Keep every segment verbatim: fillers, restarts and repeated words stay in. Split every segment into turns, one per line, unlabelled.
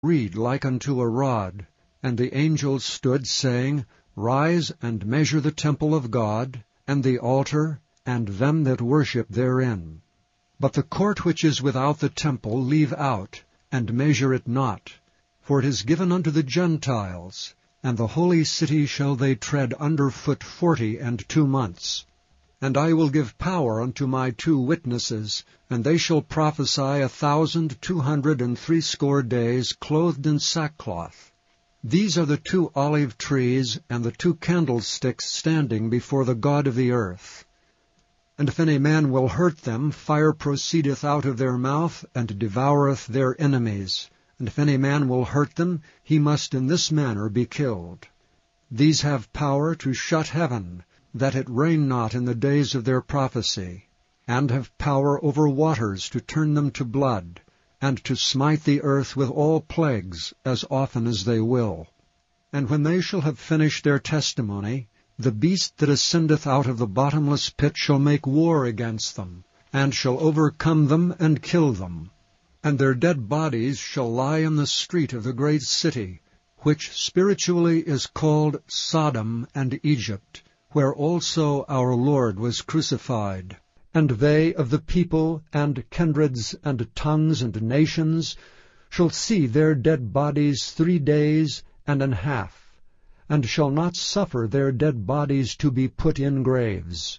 reed like unto a rod. And the angels stood, saying, Rise and measure the temple of God, and the altar, and them that worship therein. But the court which is without the temple leave out, and measure it not. For it is given unto the Gentiles, and the holy city shall they tread under foot forty and two months. And I will give power unto my two witnesses, and they shall prophesy a thousand two hundred and threescore days, clothed in sackcloth. These are the two olive trees and the two candlesticks standing before the God of the earth. And if any man will hurt them, fire proceedeth out of their mouth, and devoureth their enemies. And if any man will hurt them, he must in this manner be killed. These have power to shut heaven, that it rain not in the days of their prophecy, and have power over waters to turn them to blood, and to smite the earth with all plagues, as often as they will. And when they shall have finished their testimony, the beast that ascendeth out of the bottomless pit shall make war against them, and shall overcome them and kill them. And their dead bodies shall lie in the street of the great city, which spiritually is called Sodom and Egypt, where also our Lord was crucified. And they of the people, and kindreds, and tongues, and nations, shall see their dead bodies three days and an half, and shall not suffer their dead bodies to be put in graves.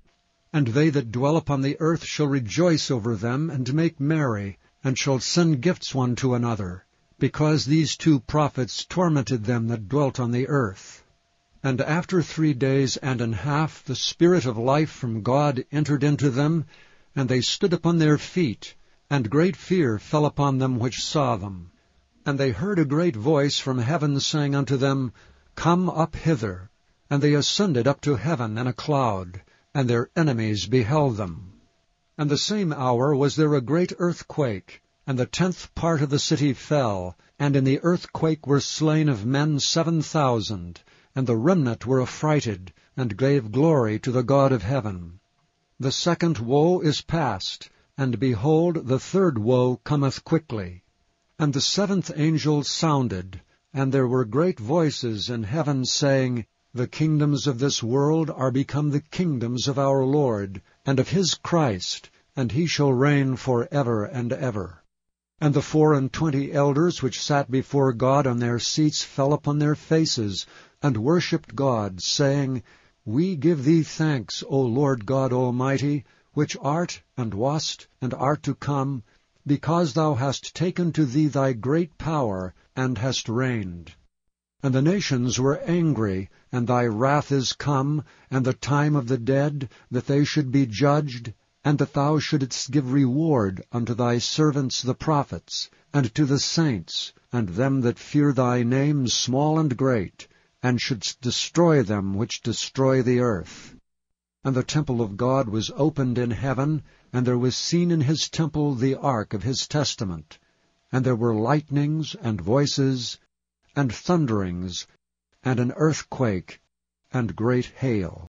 And they that dwell upon the earth shall rejoice over them, and make merry, and shall send gifts one to another, because these two prophets tormented them that dwelt on the earth. And after three days and an half the Spirit of life from God entered into them, and they stood upon their feet, and great fear fell upon them which saw them. And they heard a great voice from heaven saying unto them, Come up hither. And they ascended up to heaven in a cloud, and their enemies beheld them. And the same hour was there a great earthquake, and the tenth part of the city fell, and in the earthquake were slain of men seven thousand, and the remnant were affrighted, and gave glory to the God of heaven. The second woe is past, and behold, the third woe cometh quickly. And the seventh angel sounded, and there were great voices in heaven, saying, The kingdoms of this world are become the kingdoms of our Lord, and of his Christ, and he shall reign for ever and ever. And the four and twenty elders which sat before God on their seats fell upon their faces, and worshipped God, saying, We give thee thanks, O Lord God Almighty, which art, and wast, and art to come, because thou hast taken to thee thy great power, and hast reigned. And the nations were angry, and thy wrath is come, and the time of the dead, that they should be judged, and that thou shouldest give reward unto thy servants the prophets, and to the saints, and them that fear thy name, small and great, and shouldst destroy them which destroy the earth. And the temple of God was opened in heaven, and there was seen in his temple the ark of his testament. And there were lightnings, and voices, and thunderings, and an earthquake, and great hail.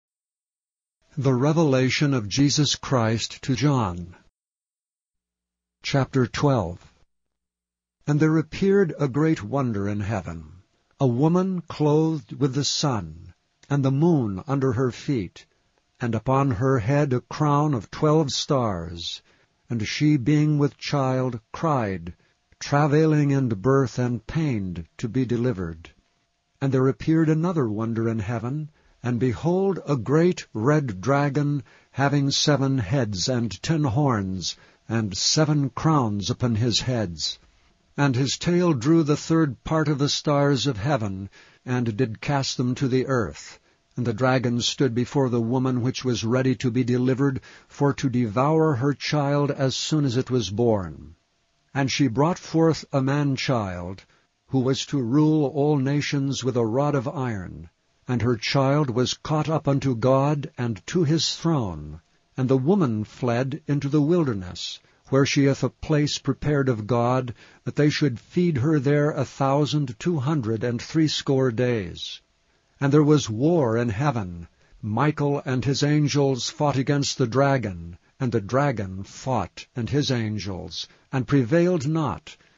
The revelation of Jesus Christ to John. Chapter twelve. And there appeared a great wonder in heaven, a woman clothed with the sun, and the moon under her feet, and upon her head a crown of twelve stars. And she, being with child, cried, travailing in birth and pained to be delivered. And there appeared another wonder in heaven, and behold, a great red dragon, having seven heads and ten horns, and seven crowns upon his heads. And his tail drew the third part of the stars of heaven, and did cast them to the earth. And the dragon stood before the woman which was ready to be delivered, for to devour her child as soon as it was born. And she brought forth a man-child, who was to rule all nations with a rod of iron. And her child was caught up unto God and to his throne. And the woman fled into the wilderness, where she hath a place prepared of God, that they should feed her there a thousand two hundred and threescore days. And there was war in heaven. Michael and his angels fought against the dragon, and the dragon fought and his angels, and prevailed not,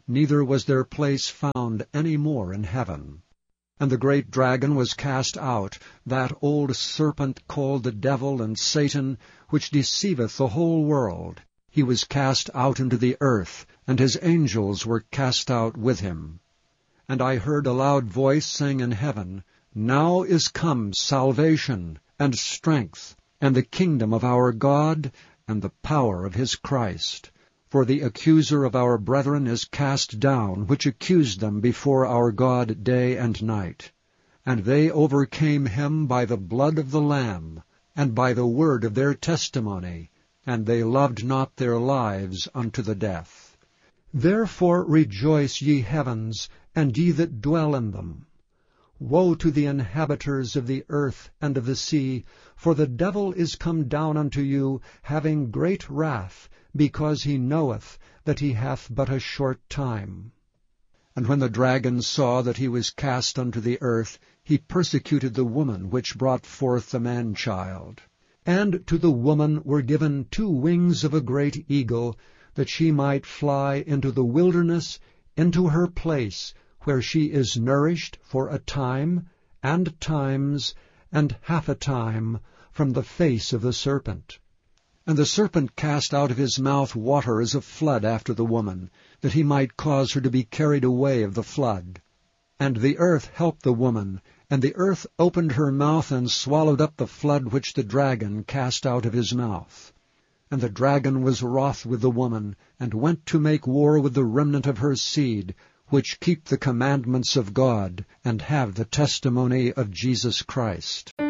neither was their place found any more in heaven. And the great dragon was cast out, that old serpent called the devil and Satan, which deceiveth the whole world. He was cast out into the earth, and his angels were cast out with him. And I heard a loud voice saying in heaven, Now is come salvation, and strength, and the kingdom of our God, and the power of his Christ. For the accuser of our brethren is cast down, which accused them before our God day and night. And they overcame him by the blood of the Lamb, and by the word of their testimony, and they loved not their lives unto the death. Therefore rejoice, ye heavens, and ye that dwell in them. Woe to the inhabitants of the earth and of the sea, for the devil is come down unto you, having great wrath, because he knoweth that he hath but a short time. And when the dragon saw that he was cast unto the earth, he persecuted the woman which brought forth the man-child. And to the woman were given two wings of a great eagle, that she might fly into the wilderness, into her place, where she is nourished for a time, and times, and half a time, from the face of the serpent. And the serpent cast out of his mouth water as a flood after the woman, that he might cause her to be carried away of the flood. And the earth helped the woman, and the earth opened her mouth and swallowed up the flood which the dragon cast out of his mouth. And the dragon was wroth with the woman, and went to make war with the remnant of her seed, which keep the commandments of God, and have the testimony of Jesus Christ.